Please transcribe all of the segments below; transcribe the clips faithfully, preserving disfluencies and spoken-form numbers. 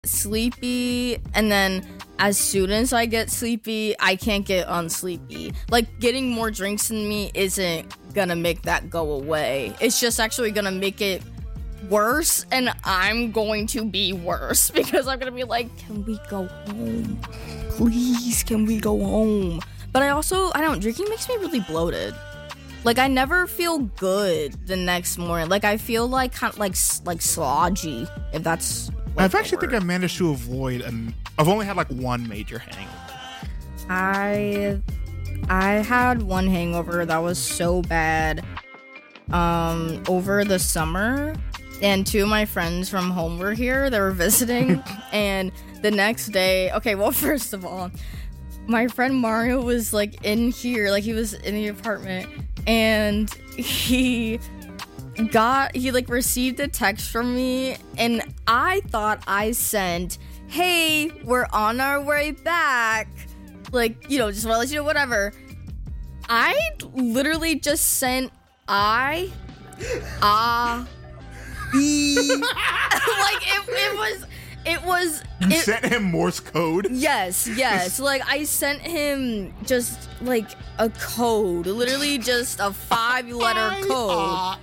sleepy, and then as soon as I get sleepy, I can't get unsleepy. Like, getting more drinks in me isn't gonna make that go away. It's just actually gonna make it worse, and I'm going to be worse because I'm gonna be like, can we go home? Please, can we go home? But I also, I don't, drinking makes me really bloated. Like, I never feel good the next morning. Like, I feel like kind of like like slodgy, if that's like I've actually think I managed to avoid, and I've only had like one major hangover. I I had one hangover that was so bad um over the summer, and two of my friends from home were here. They were visiting, and the next day, okay, well, first of all, my friend Mario was like in here, like he was in the apartment, and he got he like received a text from me, and I thought I sent, hey, we're on our way back, like, you know, just want to let you know, whatever. I literally just sent I ah e like it, it was it was You it, sent him Morse code? Yes, yes. Like, I sent him just like a code, literally just a five-letter code.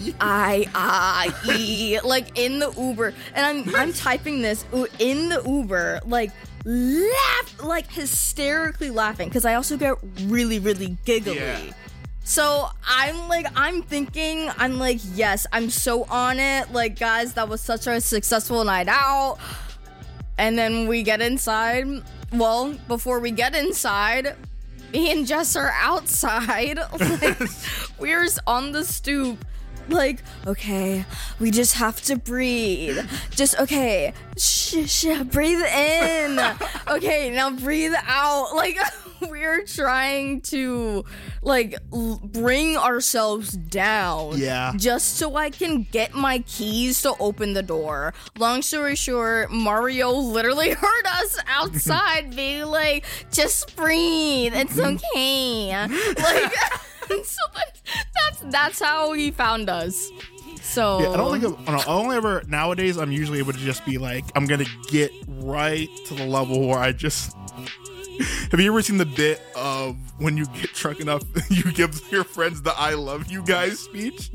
I I E, like in the Uber, and I'm I'm typing this in the Uber, like laugh, like hysterically laughing, because I also get really really giggly. Yeah. So I'm like, I'm thinking, I'm like, yes, I'm so on it. Like, guys, that was such a successful night out. And then we get inside. Well, before we get inside, me and Jess are outside. Like, we're on the stoop. Like, okay, we just have to breathe. Just, okay, shh, shh, breathe in. Okay, now breathe out. Like, we're trying to, like, l- bring ourselves down. Yeah. Just so I can get my keys to open the door. Long story short, Mario literally heard us outside being like, just breathe. It's okay. Like... So that's that's how he found us. So Yeah, I don't think I'm, I don't, I only ever nowadays I'm usually able to just be like, I'm gonna get right to the level where I just. Have you ever seen the bit of when you get drunk enough, you give your friends the "I love you guys" speech?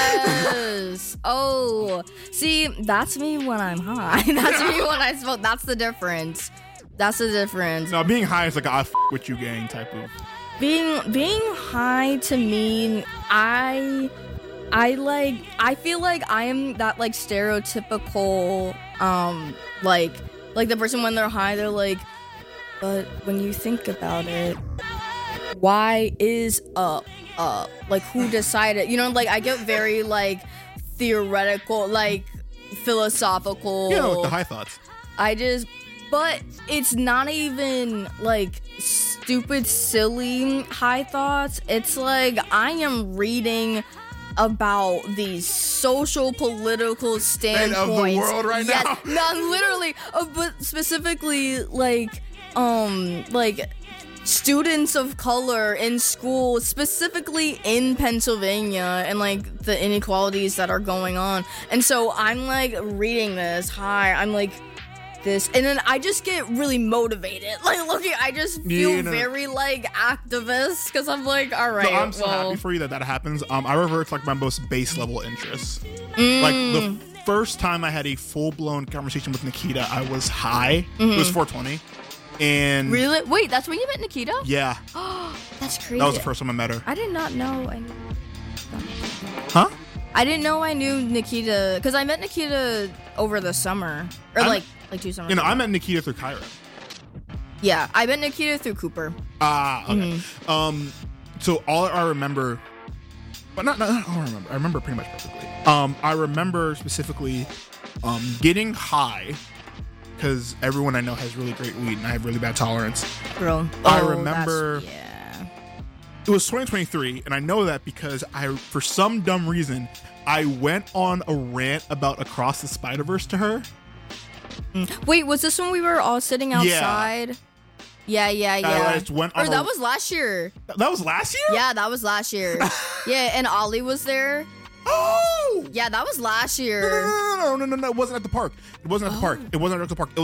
Yes. Oh, see, that's me when I'm high. That's me when I smoke. That's the difference. That's the difference. No, being high is like a "I f- with you" gang type of. Being being high to me, I I like I feel like I am that like stereotypical um like like the person when they're high, they're like, but when you think about it, why is up up? Like, who decided? You know, like, I get very like theoretical, like philosophical. Yeah, like the high thoughts. I just, but it's not even like stupid, silly high thoughts. It's like I am reading about these social, political standpoints of the world right yes, now. Not literally, uh, but specifically like, um, like students of color in school, specifically in Pennsylvania, and like the inequalities that are going on. And so I'm like reading this. Hi, I'm like. This, and then I just get really motivated. Like, looking, I just feel Yeah, no. very like activist because I'm like, all right. So I'm so well, happy for you that that happens. Um, I revert to like my most base level interests. Mm. Like the first time I had a full blown conversation with Nikita, I was high. It was four twenty, and Really? Wait, that's when you met Nikita? yeah, That's crazy. that was the first time I met her. I did not know. I knew. Huh? I didn't know I knew Nikita because I met Nikita over the summer, or I'm- like like two summers. You know, ago. I met Nikita through Kyra. Yeah, I met Nikita through Cooper. Ah, okay. Mm-hmm. Um, so all I remember, but not, not, I don't remember. I remember pretty much perfectly. Um, I remember specifically, um, getting high because everyone I know has really great weed and I have really bad tolerance. Girl. I Oh, remember- that's- Yeah. It was twenty twenty-three, and I know that because I, for some dumb reason, I went on a rant about Across the Spider-Verse to her. Wait, was this when we were all sitting Yeah. outside? Yeah, yeah, yeah. I just went on or a- that was last year. That was last year? Yeah, that was last year. Yeah, and Ollie was there. Oh! Yeah, that was last year. No, no, no, no, no, no, no. It wasn't at the park. It wasn't at the park. It wasn't at the park. It